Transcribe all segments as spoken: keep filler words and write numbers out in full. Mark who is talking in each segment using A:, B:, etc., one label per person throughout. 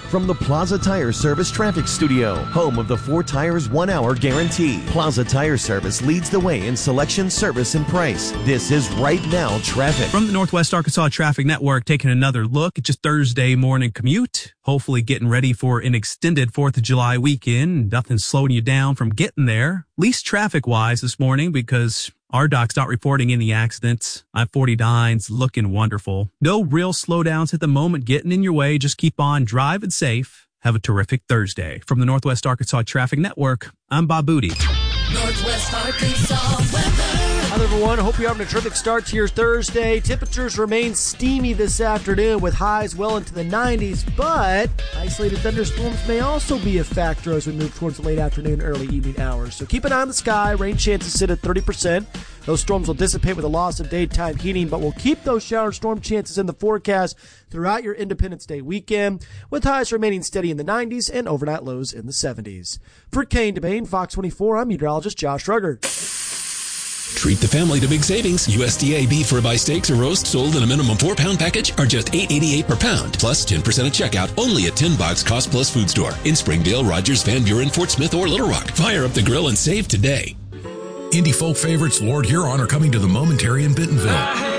A: from the Plaza Tire Service Traffic Studio, home of the four tires one hour guarantee. Plaza Tire Service leads the way in selection, service, and price. This is Right Now Traffic.
B: From the Northwest Arkansas Traffic Network, taking another look at your Thursday morning commute. Hopefully getting ready for an extended fourth of July weekend. Nothing slowing you down from getting there. Least traffic-wise this morning because R D O C's not reporting any accidents. I forty-nine's looking wonderful. No real slowdowns at the moment getting in your way. Just keep on driving safe. Have a terrific Thursday. From the Northwest Arkansas Traffic Network, I'm Bob Booty.
C: Northwest Arkansas weather.
D: Hi, everyone. Hope you're having a terrific start to your Thursday. Temperatures remain steamy this afternoon with highs well into the nineties, but isolated thunderstorms may also be a factor as we move towards the late afternoon, early evening hours. So keep an eye on the sky. Rain chances sit at thirty percent. Those storms will dissipate with the loss of daytime heating, but we'll keep those shower storm chances in the forecast throughout your Independence Day weekend, with highs remaining steady in the nineties and overnight lows in the seventies. For Kane DeBane, Fox twenty-four, I'm meteorologist Josh Ruggert.
E: Treat the family to big savings. U S D A beef ribeye steaks or roast sold in a minimum four-pound package are just eight eighty-eight per pound, plus ten percent at checkout, only at Ten Box Cost Plus Food Store in Springdale, Rogers, Van Buren, Fort Smith, or Little Rock. Fire up the grill and save today.
F: Indie folk favorites Lord Huron are coming to the Momentary in Bentonville.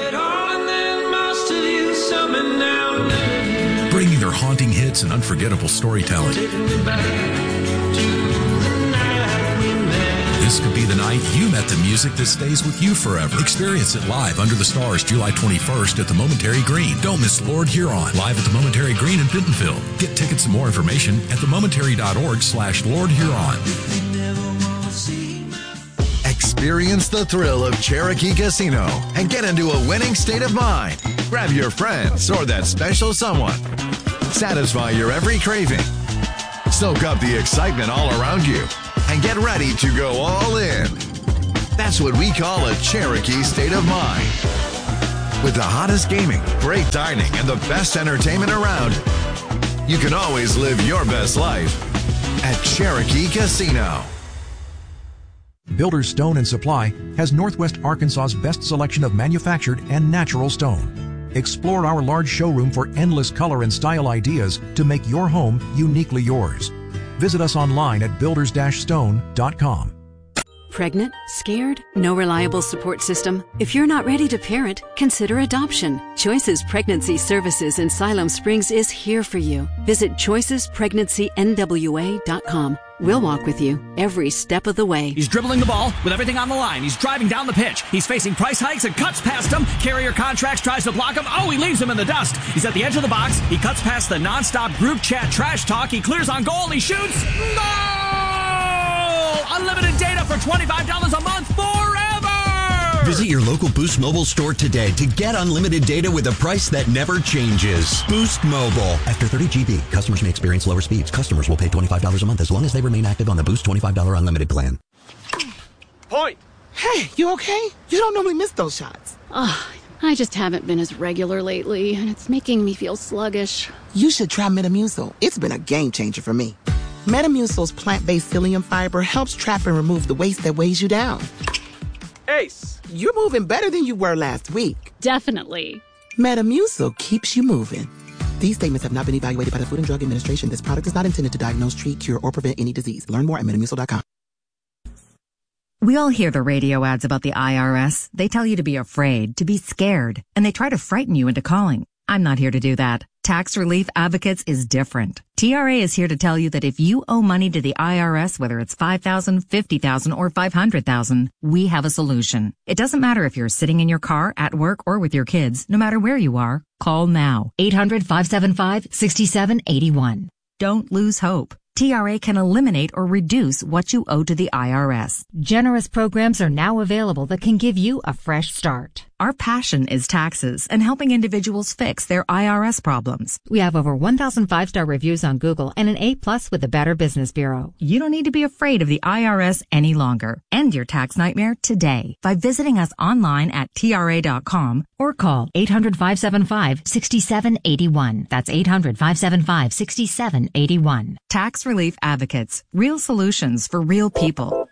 F: Bringing their haunting hits and unforgettable storytelling. This could be the night you met the music that stays with you forever. Experience it live under the stars July twenty-first at the Momentary Green. Don't miss Lord Huron live at the Momentary Green in Bentonville. Get tickets and more information at themomentary.org slash Lord Huron.
G: Experience the thrill of Cherokee Casino and get into a winning state of mind. Grab your friends or that special someone. Satisfy your every craving. Soak up the excitement all around you and get ready to go all in. That's what we call a Cherokee state of mind. With the hottest gaming, great dining, and the best entertainment around, you can always live your best life at Cherokee Casino.
H: Builders Stone and Supply has Northwest Arkansas's best selection of manufactured and natural stone. Explore our large showroom for endless color and style ideas to make your home uniquely yours. Visit us online at builders dash stone dot com.
I: Pregnant? Scared? No reliable support system? If you're not ready to parent, consider adoption. Choices Pregnancy Services in Siloam Springs is here for you. Visit choices pregnancy n w a dot com. We'll walk with you every step of the way.
J: He's dribbling the ball with everything on the line. He's driving down the pitch. He's facing price hikes and cuts past him. Carrier Contracts tries to block him. Oh, he leaves him in the dust. He's at the edge of the box. He cuts past the nonstop group chat trash talk. He clears on goal. He shoots. Goal! Unlimited data for twenty-five dollars a month forever!
K: Visit your local Boost Mobile store today to get unlimited data with a price that never changes. Boost Mobile.
L: After thirty gigabytes, customers may experience lower speeds. Customers will pay twenty-five dollars a month as long as they remain active on the Boost twenty-five dollars unlimited plan.
M: Point!
N: Hey, you okay? You don't normally miss those shots.
O: Oh, I just haven't been as regular lately, and it's making me feel sluggish.
N: You should try Metamucil. It's been a game changer for me. Metamucil's plant-based psyllium fiber helps trap and remove the waste that weighs you down.
M: Ace!
N: You're moving better than you were last week.
O: Definitely.
N: Metamucil keeps you moving. These statements have not been evaluated by the Food and Drug Administration. This product is not intended to diagnose, treat, cure, or prevent any disease. Learn more at metamucil dot com.
P: We all hear the radio ads about the I R S. They tell you to be afraid, to be scared, and they try to frighten you into calling. I'm not here to do that. Tax Relief Advocates is different. T R A is here to tell you that if you owe money to the I R S, whether it's five thousand dollars, fifty thousand dollars, or five hundred thousand dollars, we have a solution. It doesn't matter if you're sitting in your car, at work, or with your kids. No matter where you are, call now. eight hundred, five seven five, six seven eight one. Don't lose hope. T R A can eliminate or reduce what you owe to the I R S. Generous programs are now available that can give you a fresh start. Our passion is taxes and helping individuals fix their I R S problems. We have over one thousand five-star reviews on Google and an A plus with the Better Business Bureau. You don't need to be afraid of the I R S any longer. End your tax nightmare today by visiting us online at T R A dot com or call eight hundred, five seven five, six seven eight one. That's eight hundred, five seven five, six seven eight one. Tax Relief Advocates. Real solutions for real people.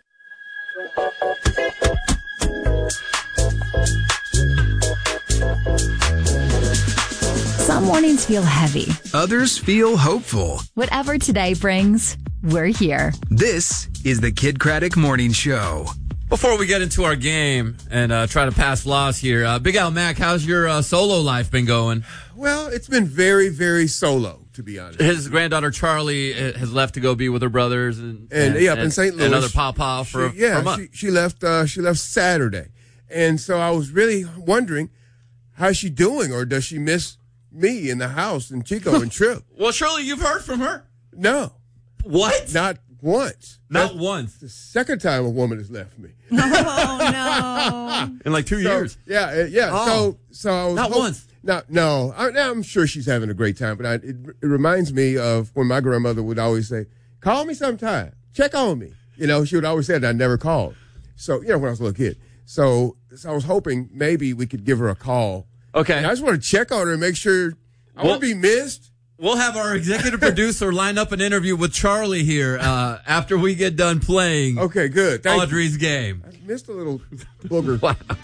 Q: Some mornings feel heavy.
R: Others feel hopeful.
Q: Whatever today brings, we're here.
R: This is the Kid Craddock Morning Show.
S: Before we get into our game and uh, try to pass laws here, uh, Big Al Mac, how's your uh, solo life been going?
T: Well, it's been very, very solo, to be honest.
S: His granddaughter Charlie has left to go be with her brothers and
T: and,
S: and
T: yeah, up
S: and,
T: in Saint Louis.
S: Another pawpaw for,
T: she, yeah,
S: for a month.
T: She, she left. Uh, she left Saturday, and so I was really wondering how's she doing, or does she miss me in the house and Chico and Trill?
S: Well, surely you've heard from her.
T: No.
S: What?
T: Not once.
S: Not
T: That's
S: once.
T: The second time a woman has left me.
U: Oh no!
S: In like two
T: so,
S: years.
T: Yeah, uh, yeah.
S: Oh.
T: So, so I was
S: Not
T: hope-
S: once.
T: No, no. I, I'm sure she's having a great time, but I, it, it reminds me of when my grandmother would always say, "Call me sometime. Check on me." You know, she would always say that. I never called. So, you know, when I was a little kid. So, so I was hoping maybe we could give her a call.
S: Okay.
T: And I just want to check on her and make sure I
S: Well-
T: won't be missed.
S: We'll have our executive producer line up an interview with Charlie here uh, after we get done playing.
T: Okay, good. Thank
S: Audrey's
T: you.
S: game.
T: I missed a little booger.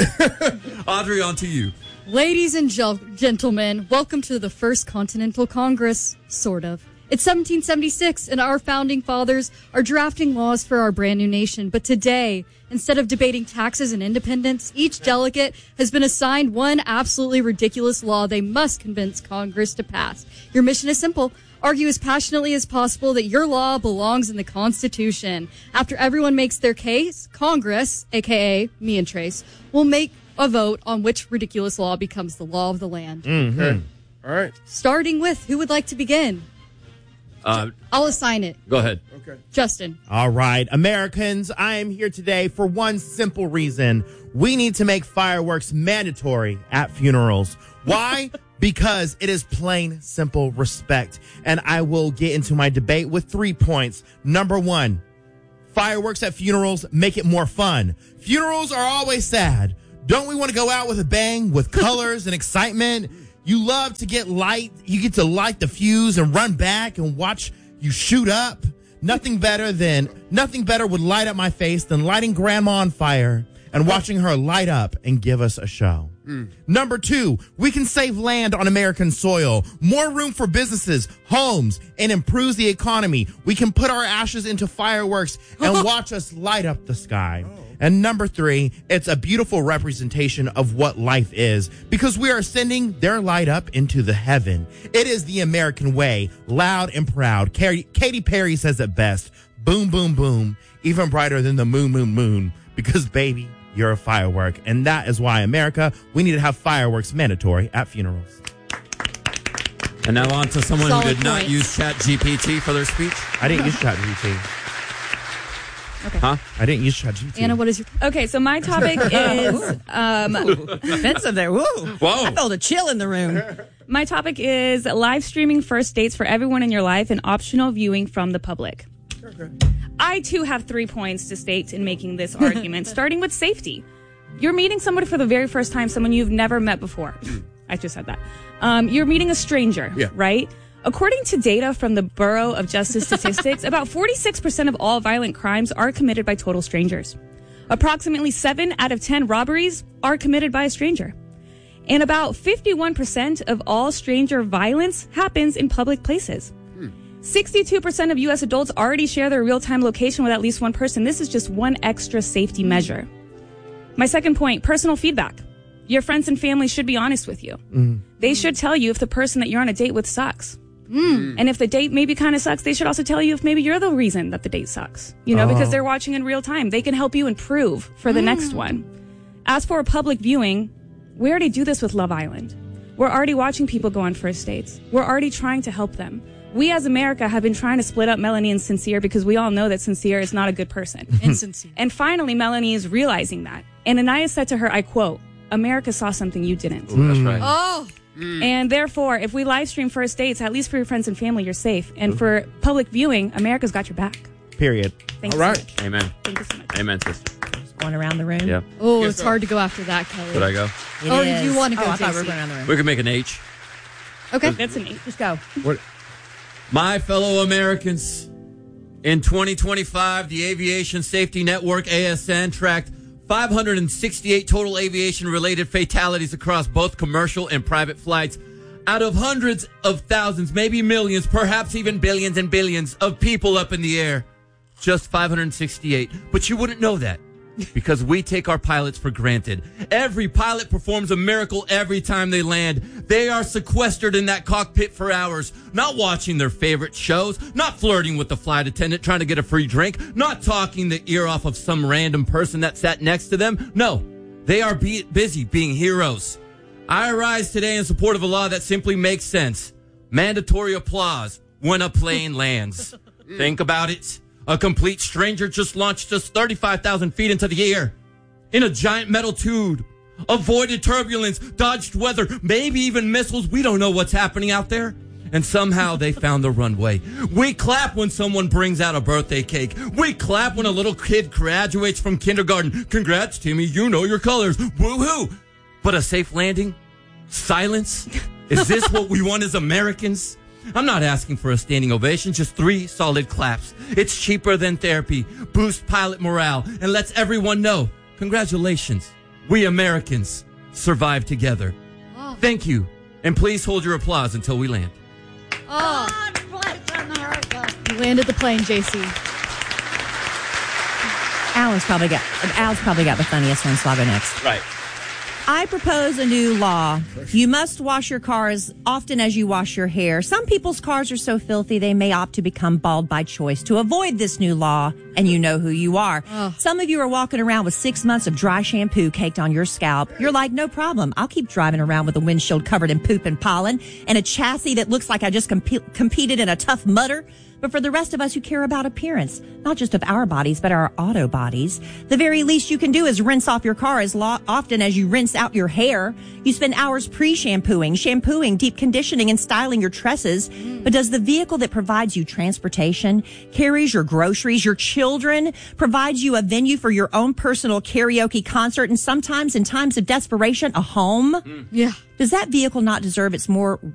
S: Audrey, on to you.
V: Ladies and gel- gentlemen, welcome to the First Continental Congress, sort of. It's seventeen seventy-six, and our founding fathers are drafting laws for our brand new nation. But today, instead of debating taxes and independence, each delegate has been assigned one absolutely ridiculous law they must convince Congress to pass. Your mission is simple. Argue as passionately as possible that your law belongs in the Constitution. After everyone makes their case, Congress, a k a me and Trace, will make a vote on which ridiculous law becomes the law of the land.
T: Mm-hmm. Okay. All right.
V: Starting with, who would like to begin?
S: Uh,
V: I'll assign it.
S: Go ahead.
T: Okay.
V: Justin.
W: All right, Americans, I am here today for one simple reason. We need to make fireworks mandatory at funerals. Why? Because it is plain, simple respect. And I will get into my debate with three points. Number one, fireworks at funerals make it more fun. Funerals are always sad. Don't we want to go out with a bang, with colors and excitement? You love to get light. You get to light the fuse and run back and watch you shoot up. Nothing better than, nothing better would light up my face than lighting grandma on fire and watching her light up and give us a show. Mm. Number two, we can save land on American soil, more room for businesses, homes, and improves the economy. We can put our ashes into fireworks and watch us light up the sky. Oh. And number three, it's a beautiful representation of what life is because we are sending their light up into the heaven. It is the American way, loud and proud. Katy, Katy Perry says it best. Boom, boom, boom. Even brighter than the moon, moon, moon. Because, baby, you're a firework. And that is why, America, we need to have fireworks mandatory at funerals.
S: And now on to someone
V: Solid
S: who did not
V: points.
S: use Chat G P T for their speech.
W: I didn't use Chat G P T.
V: Okay.
S: Huh?
W: I didn't use Chat G P T.
V: Anna, what is your...
U: Okay, so my topic is um, offensive there. Woo!
S: Whoa!
U: I felt a chill in the room. My topic is live streaming first dates for everyone in your life and optional viewing from the public.
T: Okay.
U: I too have three points to state in making this argument, starting with safety. You're meeting somebody for the very first time, someone you've never met before. I just said that. Um, you're meeting a stranger,
T: Yeah.
U: right? According to data from the Bureau of Justice Statistics, about forty-six percent of all violent crimes are committed by total strangers. Approximately seven out of ten robberies are committed by a stranger. And about fifty-one percent of all stranger violence happens in public places. sixty-two percent of U S adults already share their real-time location with at least one person. This is just one extra safety measure. My second point, personal feedback. Your friends and family should be honest with you.
W: Mm.
U: They should tell you if the person that you're on a date with sucks.
V: Mm.
U: And if the date maybe kind of sucks, they should also tell you if maybe you're the reason that the date sucks. You know,
W: Oh.
U: because they're watching in real time. They can help you improve for the
V: Mm.
U: next one. As for a public viewing, we already do this with Love Island. We're already watching people go on first dates. We're already trying to help them. We as America have been trying to split up Melanie and Sincere because we all know that Sincere is not a good person.
V: Insincere.
U: And finally, Melanie is realizing that. And Anaya said to her, I quote, America saw something you didn't.
S: Ooh, that's right.
V: Oh.
U: And therefore, if we live stream first dates, at least for your friends and family, you're safe. And for public viewing, America's got your back.
W: Period.
U: Thank
T: All
U: you
T: right.
U: so much.
S: Amen.
U: Thank you so much.
S: Amen, sister.
U: Going around the room.
S: Yeah.
V: Oh, it's hard to go after that, Kelly.
S: Should I go?
U: It
V: oh,
U: is.
V: you want to go,
U: Oh, I thought we
V: J C.
U: were going around the room.
S: We can make an H.
V: Okay.
U: That's an eight. Just go.
T: What?
S: My fellow Americans, in twenty twenty-five, the Aviation Safety Network, A S N, tracked five hundred sixty-eight total aviation-related fatalities across both commercial and private flights. Out of hundreds of thousands, maybe millions, perhaps even billions and billions of people up in the air, just five hundred sixty-eight. But you wouldn't know that because we take our pilots for granted. Every pilot performs a miracle every time they land. They are sequestered in that cockpit for hours, not watching their favorite shows, not flirting with the flight attendant trying to get a free drink, not talking the ear off of some random person that sat next to them. No, they are be- busy being heroes. I rise today in support of a law that simply makes sense. Mandatory applause when a plane lands. Think about it. A complete stranger just launched us thirty-five thousand feet into the air in a giant metal tube, avoided turbulence, dodged weather, maybe even missiles. We don't know what's happening out there. And somehow they found the runway. We clap when someone brings out a birthday cake. We clap when a little kid graduates from kindergarten. Congrats, Timmy. You know your colors. Woo-hoo. But a safe landing? Silence? Is this what we want as Americans? I'm not asking for a standing ovation, just three solid claps. It's cheaper than therapy, boosts pilot morale, and lets everyone know, congratulations, we Americans survived together. Oh. Thank you, and please hold your applause until we land.
V: Oh. God bless America. You landed the plane, J C.
A: Alan's probably got, Al's probably got the funniest one, so I'll go next.
S: Right.
A: I propose a new law. You must wash your car as often as you wash your hair. Some people's cars are so filthy they may opt to become bald by choice. To avoid this new law, and you know who you are. Oh. Some of you are walking around with six months of dry shampoo caked on your scalp. You're like, no problem. I'll keep driving around with a windshield covered in poop and pollen and a chassis that looks like I just comp- competed in a Tough Mudder. But for the rest of us who care about appearance, not just of our bodies, but our auto bodies, the very least you can do is rinse off your car as lo- often as you rinse out your hair. You spend hours pre-shampooing, shampooing, deep conditioning, and styling your tresses. Mm. But does the vehicle that provides you transportation, carries your groceries, your children, provides you a venue for your own personal karaoke concert, and sometimes in times of desperation, a home?
V: Mm. Yeah.
A: Does that vehicle not deserve its more